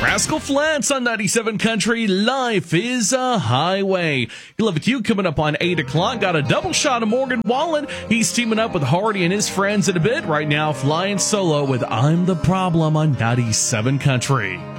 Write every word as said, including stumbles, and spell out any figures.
Rascal Flatts on ninety-seven Country. Life is a highway. You'll have it you coming up on eight o'clock. Got a double shot of Morgan Wallen. He's teaming up with Hardy and his friends in a bit. Right now, flying solo with I'm the Problem on ninety-seven Country.